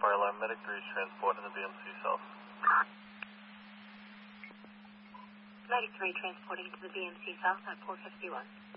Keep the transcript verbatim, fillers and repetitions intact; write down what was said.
Fire Alarm Medic three is transporting the B M C South. Medic three transporting to the B M C South at four fifty-one.